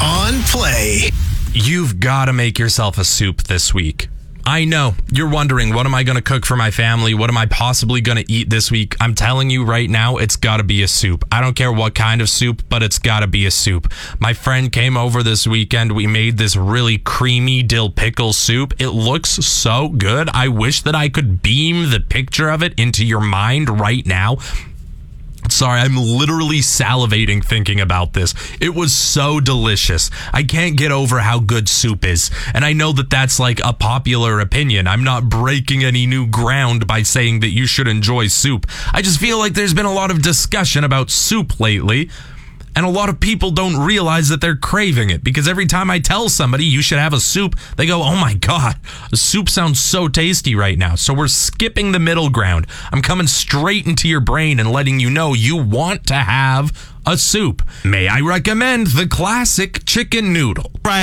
on Play. You've got to make yourself a soup this week. I know. You're wondering, what am I going to cook for my family? What am I possibly going to eat this week? I'm telling you right now, it's got to be a soup. I don't care what kind of soup, but it's got to be a soup. My friend came over this weekend. We made this really creamy dill pickle soup. It looks so good. I wish that I could beam the picture of it into your mind right now. Sorry, I'm literally salivating thinking about this. It was so delicious. I can't get over how good soup is. And I know that that's like a popular opinion. I'm not breaking any new ground by saying that you should enjoy soup. I just feel like there's been a lot of discussion about soup lately. And a lot of people don't realize that they're craving it, because every time I tell somebody you should have a soup, they go, oh my God, the soup sounds so tasty right now. So we're skipping the middle ground. I'm coming straight into your brain and letting you know you want to have a soup. May I recommend the classic chicken noodle?